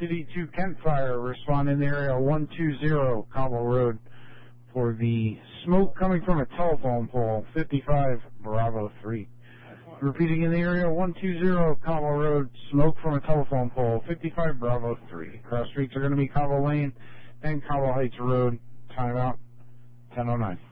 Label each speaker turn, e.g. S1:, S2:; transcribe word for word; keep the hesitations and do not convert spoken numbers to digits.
S1: City to Kent Fire. Respond in the area one two zero Cobble Road for the smoke coming from a telephone pole, fifty-five Bravo three. Repeating in the area one two zero Cobble Road, smoke from a telephone pole, fifty-five Bravo three. Cross streets are going to be Cobble Lane and Cobble Heights Road. Timeout ten oh nine.